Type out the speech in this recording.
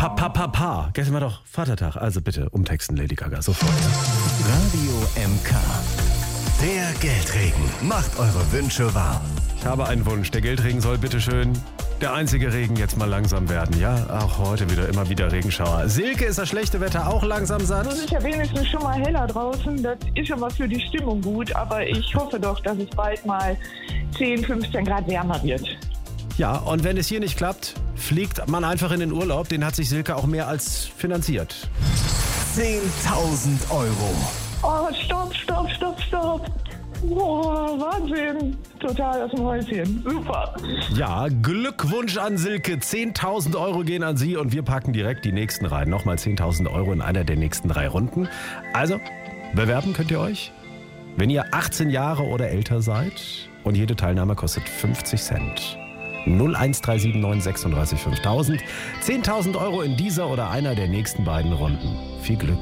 Pa. Gestern war doch Vatertag. Also bitte umtexten, Lady Gaga, sofort. Radio MK. Der Geldregen macht eure Wünsche wahr. Ich habe einen Wunsch. Der Geldregen soll bitteschön der einzige Regen jetzt mal langsam werden. Ja, auch heute immer wieder Regenschauer. Silke, ist das schlechte Wetter auch langsam satt? Es ist ja wenigstens schon mal heller draußen. Das ist schon mal für die Stimmung gut. Aber ich hoffe doch, dass es bald mal 10, 15 Grad wärmer wird. Ja, und wenn es hier nicht klappt, fliegt man einfach in den Urlaub. Den hat sich Silke auch mehr als finanziert. 10.000 Euro. Oh, stopp. Oh, Wahnsinn. Total aus dem Häuschen. Super. Ja, Glückwunsch an Silke. 10.000 Euro gehen an Sie und wir packen direkt die nächsten rein. Nochmal 10.000 Euro in einer der nächsten 3 Runden. Also, bewerben könnt ihr euch, wenn ihr 18 Jahre oder älter seid und jede Teilnahme kostet 50 Cent. 01379 36 5000. 10.000 Euro in dieser oder einer der nächsten beiden Runden. Viel Glück.